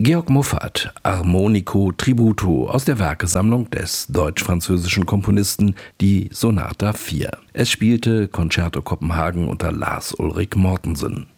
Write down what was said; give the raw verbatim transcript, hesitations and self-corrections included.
Georg Muffat, Armonico Tributo aus der Werkesammlung des deutsch-französischen Komponisten, die Sonata vier. Es spielte Concerto Copenhagen unter Lars Ulrik Mortensen.